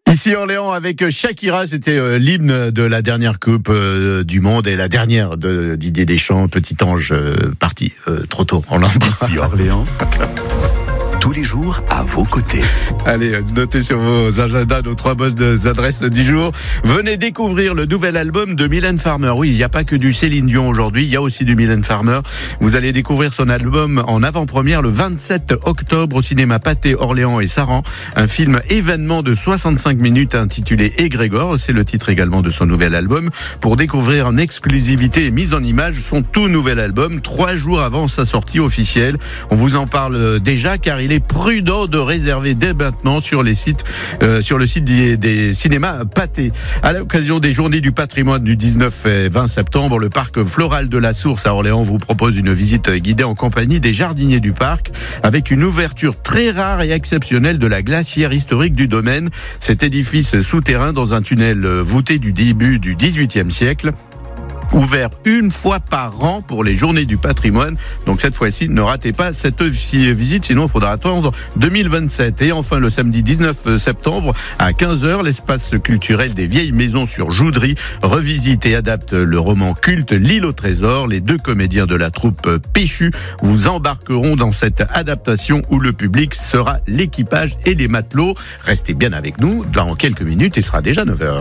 Ici Orléans avec Shakira, c'était l'hymne de la dernière Coupe du Monde et la dernière de Didier Deschamps. Petit ange parti trop tôt. On l'embrasse. Ici Orléans. Tous les jours à vos côtés. Allez, notez sur vos agendas nos 3 bonnes adresses du jour. Venez découvrir le nouvel album de Mylène Farmer. Oui, il n'y a pas que du Céline Dion aujourd'hui, il y a aussi du Mylène Farmer. Vous allez découvrir son album en avant-première le 27 octobre au cinéma Pathé, Orléans et Saran. Un film événement de 65 minutes intitulé Égrégore. C'est le titre également de son nouvel album. Pour découvrir en exclusivité et mise en image son tout nouvel album, 3 jours avant sa sortie officielle. On vous en parle déjà car il est prudent de réserver dès maintenant sur le site des cinémas Pathé. À l'occasion des Journées du patrimoine du 19 et 20 septembre, le parc floral de la Source à Orléans vous propose une visite guidée en compagnie des jardiniers du parc avec une ouverture très rare et exceptionnelle de la glacière historique du domaine. Cet édifice souterrain dans un tunnel voûté du début du XVIIIe siècle. Ouvert une fois par an pour les Journées du patrimoine. Donc cette fois-ci, ne ratez pas cette visite, sinon il faudra attendre 2027. Et enfin, le samedi 19 septembre à 15h, l'espace culturel des Vieilles Maisons sur Joudry revisite et adapte le roman culte L'île au trésor. Les 2 comédiens de la troupe Péchu vous embarqueront dans cette adaptation où le public sera l'équipage et les matelots. Restez bien avec nous, dans quelques minutes, il sera déjà 9h.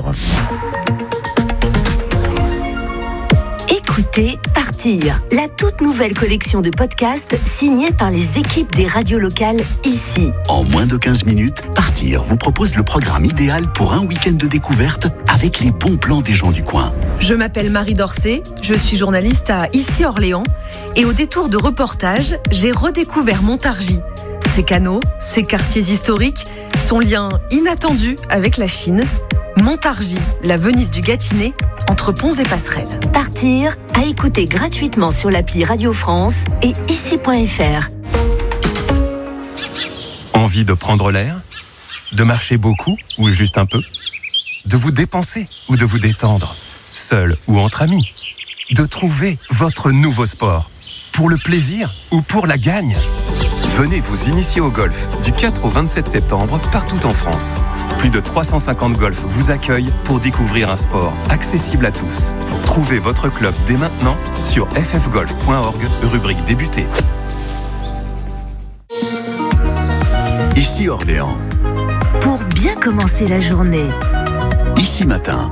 Écoutez Partir, la toute nouvelle collection de podcasts signée par les équipes des radios locales ici. En moins de 15 minutes, Partir vous propose le programme idéal pour un week-end de découverte avec les bons plans des gens du coin. Je m'appelle Marie Dorcet, je suis journaliste à Ici Orléans et au détour de reportages, j'ai redécouvert Montargis. Ses canaux, ses quartiers historiques, son lien inattendu avec la Chine. Montargis, la Venise du Gâtinais, entre ponts et passerelles. Partir, à écouter gratuitement sur l'appli Radio France et ici.fr. Envie de prendre l'air ? De marcher beaucoup ou juste un peu ? De vous dépenser ou de vous détendre ? Seul ou entre amis ? De trouver votre nouveau sport ? Pour le plaisir ou pour la gagne ? Venez vous initier au golf du 4 au 27 septembre partout en France. Plus de 350 golfs vous accueillent pour découvrir un sport accessible à tous. Trouvez votre club dès maintenant sur ffgolf.org, rubrique débuter. Ici Orléans. Pour bien commencer la journée. Ici Matin.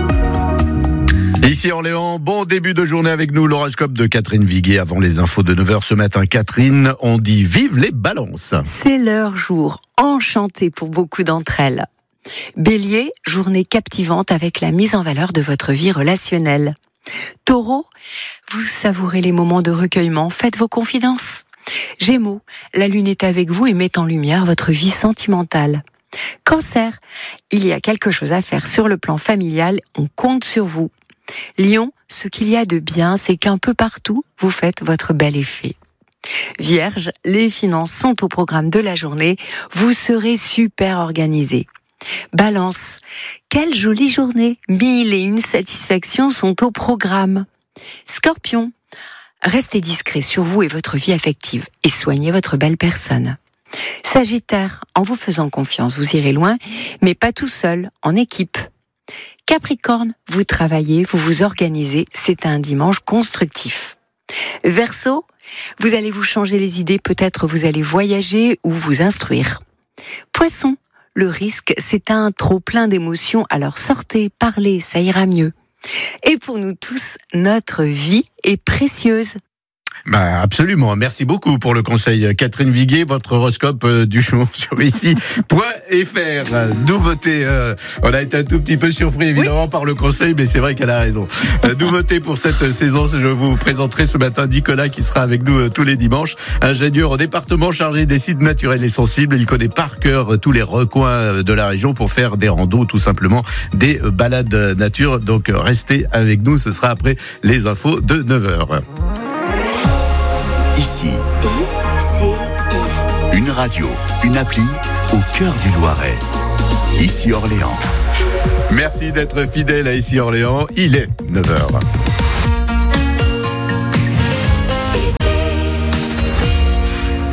Ici Orléans, bon début de journée avec nous, l'horoscope de Catherine Viguier avant les infos de 9h ce matin. Catherine, on dit vive les balances. C'est leur jour, enchanté pour beaucoup d'entre elles. Bélier, journée captivante avec la mise en valeur de votre vie relationnelle. Taureau, vous savourez les moments de recueillement, faites vos confidences. Gémeaux, la lune est avec vous et met en lumière votre vie sentimentale. Cancer, il y a quelque chose à faire sur le plan familial, on compte sur vous. Lion, ce qu'il y a de bien, c'est qu'un peu partout, vous faites votre bel effet. Vierge, les finances sont au programme de la journée, vous serez super organisé. Balance, quelle jolie journée, 1001 satisfactions sont au programme. Scorpion, restez discret sur vous et votre vie affective et soignez votre belle personne. Sagittaire, en vous faisant confiance, vous irez loin, mais pas tout seul, en équipe. Capricorne, vous travaillez, vous vous organisez, c'est un dimanche constructif. Verseau, vous allez vous changer les idées, peut-être vous allez voyager ou vous instruire. Poisson, le risque, c'est un trop-plein d'émotions, alors sortez, parlez, ça ira mieux. Et pour nous tous, notre vie est précieuse. Absolument. Merci beaucoup pour le conseil. Catherine Viguier, votre horoscope du jour sur ici.fr. Nouveauté. On a été un tout petit peu surpris évidemment par le conseil, mais c'est vrai qu'elle a raison. Nouveauté pour cette saison, je vous présenterai ce matin Nicolas qui sera avec nous tous les dimanches. Ingénieur au département chargé des sites naturels et sensibles. Il connaît par cœur tous les recoins de la région pour faire des randos, tout simplement des balades nature. Donc restez avec nous, ce sera après les infos de 9h. Ici, une radio, une appli au cœur du Loiret. Ici Orléans. Merci d'être fidèle à Ici Orléans. Il est 9h.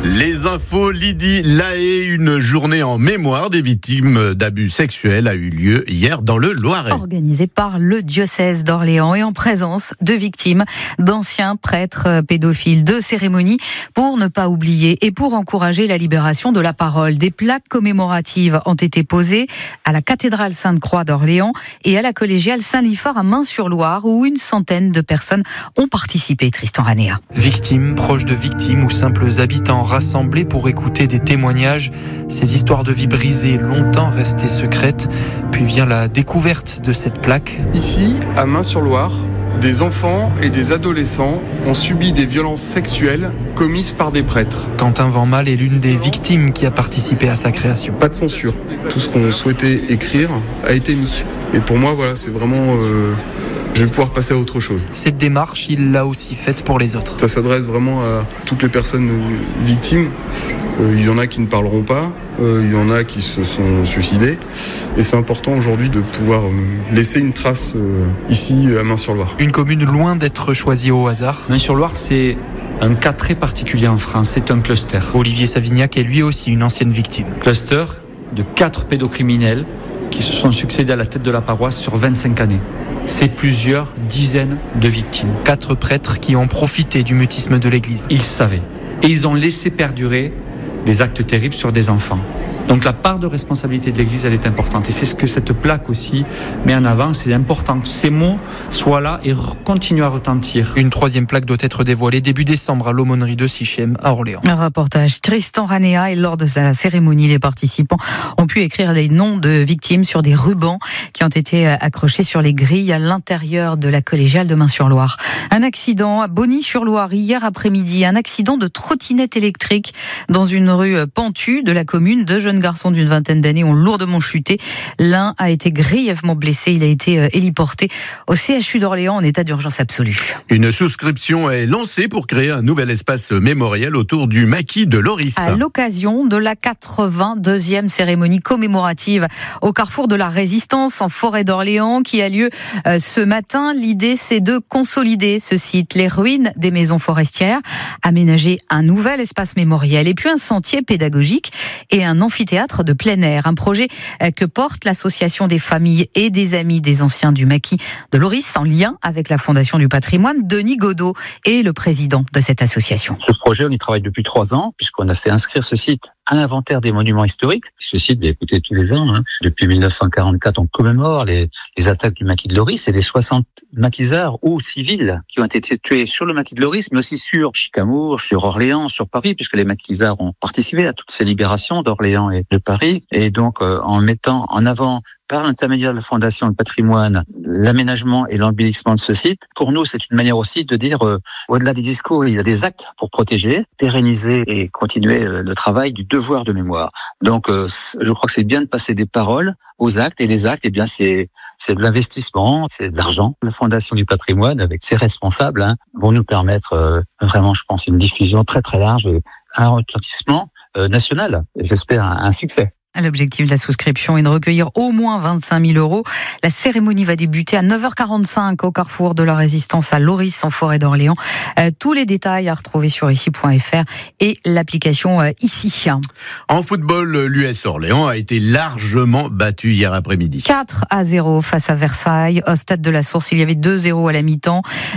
Les infos, Lydie Lahaye, une journée en mémoire des victimes d'abus sexuels a eu lieu hier dans le Loiret. Organisée par le diocèse d'Orléans et en présence de victimes, d'anciens prêtres pédophiles, de cérémonies pour ne pas oublier et pour encourager la libération de la parole. Des plaques commémoratives ont été posées à la cathédrale Sainte-Croix d'Orléans et à la collégiale Saint-Liphard à Mains-sur-Loire où une centaine de personnes ont participé. Tristan Ranéa. Victimes, proches de victimes ou simples habitants rassemblés pour écouter des témoignages, ces histoires de vie brisées, longtemps restées secrètes, puis vient la découverte de cette plaque. Ici, à Mains-sur-Loire, des enfants et des adolescents ont subi des violences sexuelles commises par des prêtres. Quentin Vanmal est l'une des victimes qui a participé à sa création. Pas de censure. Tout ce qu'on souhaitait écrire a été mis. Et pour moi, voilà, c'est vraiment... je vais pouvoir passer à autre chose. Cette démarche, il l'a aussi faite pour les autres. Ça s'adresse vraiment à toutes les personnes victimes. Il y en a qui ne parleront pas, il y en a qui se sont suicidés. Et c'est important aujourd'hui de pouvoir laisser une trace ici à Mains-sur-Loire. Une commune loin d'être choisie au hasard. Mains-sur-Loire, c'est un cas très particulier en France, c'est un cluster. Olivier Savignac est lui aussi une ancienne victime. Cluster de 4 pédocriminels qui se sont succédés à la tête de la paroisse sur 25 années. C'est plusieurs dizaines de victimes. 4 prêtres qui ont profité du mutisme de l'Église. Ils savaient. Et ils ont laissé perdurer des actes terribles sur des enfants. Donc la part de responsabilité de l'Église, elle est importante. Et c'est ce que cette plaque aussi met en avant. C'est important que ces mots soient là et continuent à retentir. Une 3e plaque doit être dévoilée début décembre à l'aumônerie de Sichem à Orléans. Un reportage Tristan Ranéa et lors de la cérémonie, les participants ont pu écrire les noms de victimes sur des rubans qui ont été accrochés sur les grilles à l'intérieur de la collégiale de Mains-sur-Loire. Un accident à Bonny-sur-Loire hier après-midi. Un accident de trottinette électrique dans une rue pentue de la commune. 2 jeunes garçons d'une vingtaine d'années ont lourdement chuté. L'un a été grièvement blessé. Il a été héliporté au CHU d'Orléans en état d'urgence absolue. Une souscription est lancée pour créer un nouvel espace mémoriel autour du maquis de Loris. À l'occasion de la 82e cérémonie commémorative au carrefour de la Résistance en forêt d'Orléans qui a lieu ce matin. L'idée, c'est de consolider ce site, les ruines des maisons forestières, aménager un nouvel espace mémoriel et puis un sentier pédagogique et un amphithéâtre de plein air. Un projet que porte l'association des familles et des amis des anciens du maquis de Loris en lien avec la Fondation du patrimoine. Denis Godot est le président de cette association. Ce projet, on y travaille depuis 3 ans puisqu'on a fait inscrire ce site à l'inventaire des monuments historiques. Ce site, écoutez, tous les ans, depuis 1944, on commémore les attaques du maquis de Loris et les 60 maquisards ou civils qui ont été tués sur le maquis de Loris, mais aussi sur Chicamours, sur Orléans, sur Paris, puisque les maquisards ont participé à toutes ces libérations d'Orléans et de Paris. Et donc, en mettant en avant, par l'intermédiaire de la Fondation du patrimoine, l'aménagement et l'embellissement de ce site, pour nous, c'est une manière aussi de dire, au-delà des discours, il y a des actes pour protéger, pérenniser et continuer le travail du devoir de mémoire. Donc, je crois que c'est bien de passer des paroles aux actes, et les actes, eh bien, c'est de l'investissement, c'est de l'argent. La Fondation du patrimoine, avec ses responsables, vont nous permettre vraiment, je pense, une diffusion très très large, un retentissement national. J'espère un succès. L'objectif de la souscription est de recueillir au moins 25 000 €. La cérémonie va débuter à 9h45 au carrefour de la Résistance à Loris en forêt d'Orléans. Tous les détails à retrouver sur ici.fr et l'application ici. En football, l'US Orléans a été largement battu hier après-midi. 4-0 face à Versailles. Au stade de la Source, il y avait 2-0 à la mi-temps.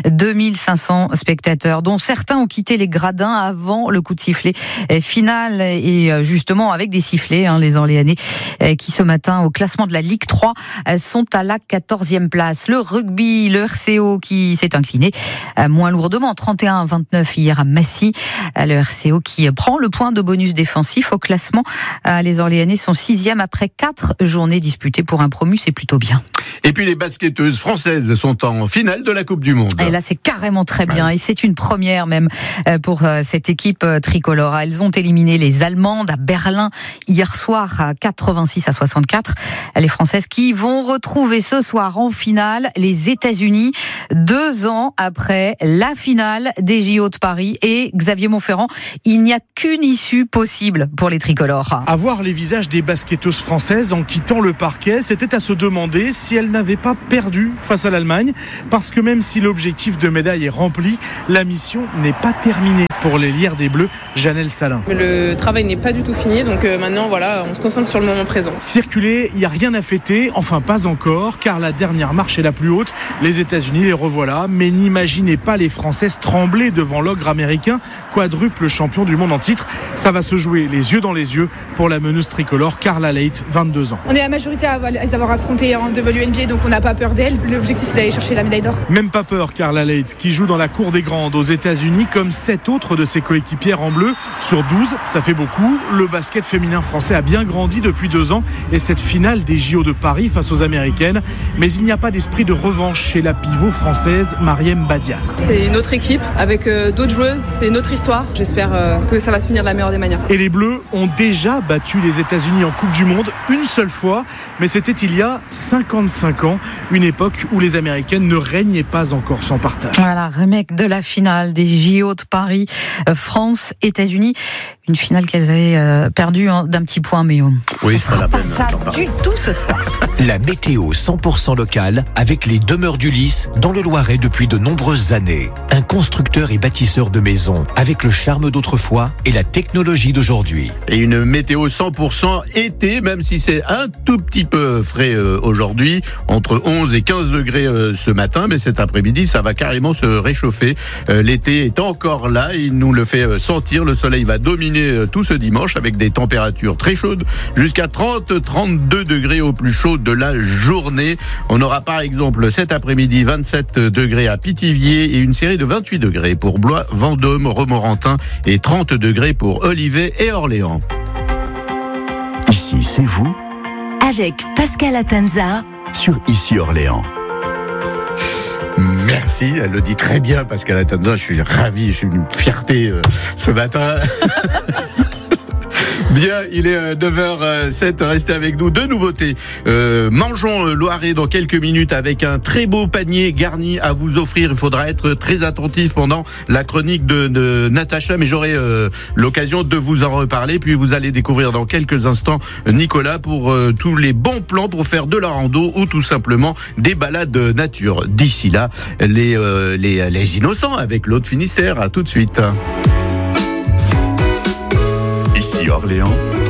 2500 spectateurs, dont certains ont quitté les gradins avant le coup de sifflet final. Et justement, avec des sifflets, les Orléanais qui ce matin au classement de la Ligue 3 sont à la 14e place. Le rugby, le RCO qui s'est incliné moins lourdement 31-29 hier à Massy. Le RCO qui prend le point de bonus défensif au classement. Les Orléanais sont 6e après 4 journées disputées. Pour un promu, c'est plutôt bien. Et puis les basketteuses françaises sont en finale de la Coupe du Monde. Et là, c'est carrément très bien. Et c'est une première même pour cette équipe tricolore. Elles ont éliminé les Allemandes à Berlin hier soir à 86-64. Les Françaises qui vont retrouver ce soir en finale les États-Unis, 2 ans après la finale des JO de Paris. Et Xavier Montferrand, il n'y a qu'une issue possible pour les tricolores. Avoir les visages des basketteuses françaises en quittant le parquet, c'était à se demander si elles n'avaient pas perdu face à l'Allemagne, parce que même si l'objectif de médaille est rempli, la mission n'est pas terminée pour les Lierres des Bleus. Janelle Salin. Le travail n'est pas du tout fini, donc maintenant voilà, on se concentre sur le moment présent. Circuler, il n'y a rien à fêter, enfin pas encore, car la dernière marche est la plus haute. Les États-Unis les revoilà, mais n'imaginez pas les Françaises trembler devant l'ogre américain, quadruple champion du monde en titre. Ça va se jouer les yeux dans les yeux pour la meneuse tricolore Carla Leight, 22 ans. On est la majorité à les avoir affrontés en WNBA, donc on n'a pas peur d'elle. L'objectif, c'est d'aller chercher la médaille d'or. Même pas peur, Carla Leight, qui joue dans la cour des grandes aux États-Unis comme 7 autres de ses coéquipières en bleu. Sur 12, ça fait beaucoup. Le basket féminin français a bien grandi depuis 2 ans et cette finale des JO de Paris face aux Américaines. Mais il n'y a pas d'esprit de revanche chez la pivot française Mariem Badiane. C'est une autre équipe avec d'autres joueuses, c'est notre histoire. J'espère que ça va se finir de la meilleure des manières. Et les Bleus ont déjà battu les États-Unis en Coupe du Monde une seule fois, mais c'était il y a 55 ans, une époque où les Américaines ne régnaient pas encore sans partage. Voilà, remake de la finale des JO de Paris, France-États-Unis. Une finale qu'elles avaient perdue d'un petit point, mais oui, ça la peine. Ça du tout ce soir. La météo 100% locale avec les Demeures du Lys dans le Loiret depuis de nombreuses années. Un constructeur et bâtisseur de maisons avec le charme d'autrefois et la technologie d'aujourd'hui. Et une météo 100% été, même si c'est un tout petit peu frais aujourd'hui, entre 11 et 15 degrés ce matin, mais cet après-midi, ça va carrément se réchauffer. L'été est encore là, il nous le fait sentir. Le soleil va dominer tout ce dimanche avec des températures très chaudes, jusqu'à 30-32 degrés au plus chaud de la journée. On aura par exemple cet après-midi 27 degrés à Pithiviers et une série de 28 degrés pour Blois, Vendôme, Romorantin et 30 degrés pour Olivet et Orléans. Ici, c'est vous Avec Pascal Atanza sur Ici Orléans. Merci, elle le dit très bien, Pascal Atanza. Je suis ravi, je suis une fierté ce matin. Bien, il est 9h07, restez avec nous. 2 nouveautés. Mangeons Loiret dans quelques minutes avec un très beau panier garni à vous offrir. Il faudra être très attentif pendant la chronique de Natacha, mais j'aurai l'occasion de vous en reparler. Puis vous allez découvrir dans quelques instants Nicolas pour tous les bons plans pour faire de la rando ou tout simplement des balades nature. D'ici là, les innocents avec l'Aude Finistère. À tout de suite. Ici Orléans.